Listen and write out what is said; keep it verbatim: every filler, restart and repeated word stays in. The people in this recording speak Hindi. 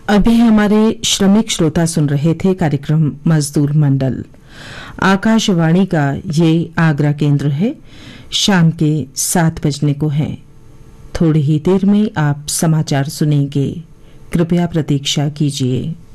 अभी हमारे श्रमिक श्रोता सुन रहे थे कार्यक्रम मजदूर मंडल। आकाशवाणी का ये आगरा केंद्र है। शाम के सात बजने को है। थोड़ी ही देर में आप समाचार सुनेंगे। कृपया प्रतीक्षा कीजिए।